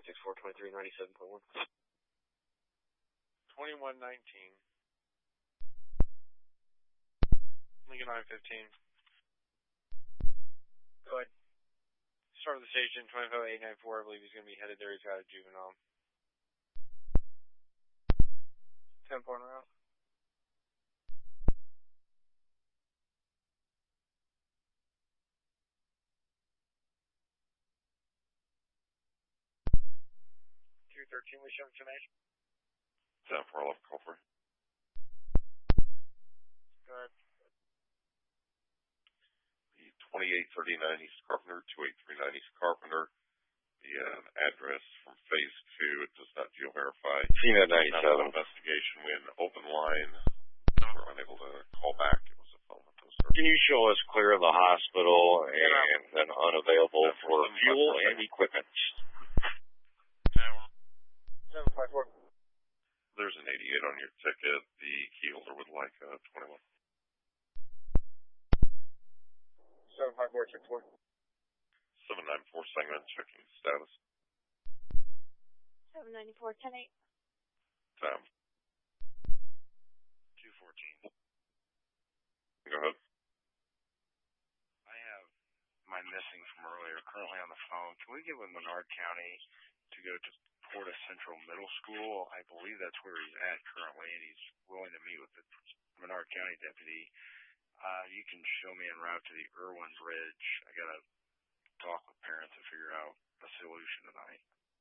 164-2397.1. 2119. Lincoln 915. Go ahead. Start with the station, 25894. I believe he's going to be headed there. He's got a juvenile. 10-point route. We show information. 10-4, 11, call for. Go ahead. The 2839 East Carpenter, 28390 East Carpenter. The address from phase 2, it does not geo-verify. CNET 97. Investigation, we had an open line. We were unable to call back. It was a phone that was. Can you show us clear of the hospital and then unavailable for fuel and equipment? 754. There's an 88 on your ticket. The key holder would like 21. 754, check 4. 794, Sangamon, checking status. 794, 10-8. Time. 214. Go ahead. I have my missing from earlier currently on the phone. Can we get with Menard County to go to Porta Central Middle School? I believe that's where he's at currently, and he's willing to meet with the Menard County deputy. You can show me en route to the Irwin Bridge. I got to talk with parents to figure out a solution tonight.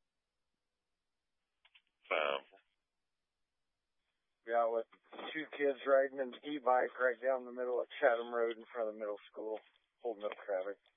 Yeah, with 2 kids riding an e-bike right down the middle of Chatham Road in front of the middle school, holding up traffic.